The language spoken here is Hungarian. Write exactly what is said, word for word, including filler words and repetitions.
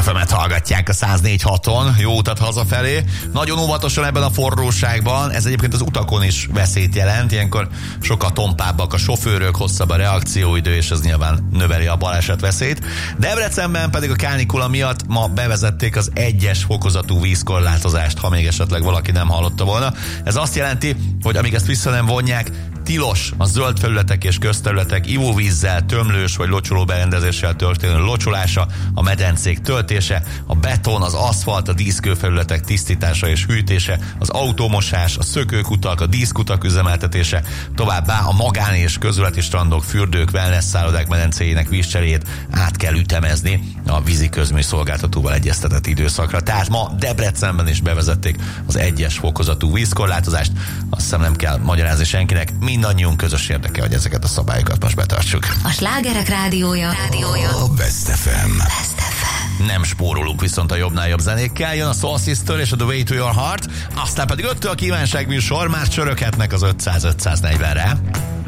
ef emet hallgatják a száz négy haton. Jó utat hazafelé. Nagyon óvatosan ebben a forróságban. Ez egyébként az utakon is veszélyt jelent. Ilyenkor sokkal tompábbak a sofőrök, hosszabb a reakcióidő, és ez nyilván növeli a baleset veszélyt. Debrecenben pedig a kánikula miatt ma bevezették az egyes fokozatú vízkorlátozást, ha még esetleg valaki nem hallotta volna. Ez azt jelenti, hogy amíg ezt vissza nem vonják, tilos a zöld felületek és közterületek ivóvízzel, tömlős vagy locsoló berendezéssel történő locsolása, a medencék töltése, a beton, az aszfalt, a díszkőfelületek tisztítása és hűtése, az autómosás, a szökőkutak, a díszkutak üzemeltetése, továbbá a magán és közületi strandok, fürdők, wellness szállodák medencéjének vízcseréjét át kell ütemezni a vízi közműszolgáltatóval egyeztetett időszakra. Tehát ma Debrecenben is bevezették az egyes fokozatú vízkorlátozást. Azt hiszem nem kell magyarázni senkinek, mindannyiunk közös érdeke, hogy ezeket a szabályokat most betartsuk. A slágerek rádiója, rádiója. A Best ef em. Best ef em. Nem spórolunk viszont a jobbnál jobb zenékkel. Jön a Soul Sister és a The Way to Your Heart, aztán pedig öttől a kívánságműsor, már csöröghetnek az ötszáz ötszáznegyvenre.